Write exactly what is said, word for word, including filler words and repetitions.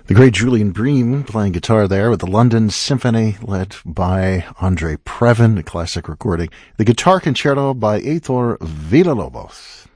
The great Julian Bream playing guitar there with the London Symphony led by Andre Previn, a classic recording. The Guitar Concerto by Heitor Villa-Lobos.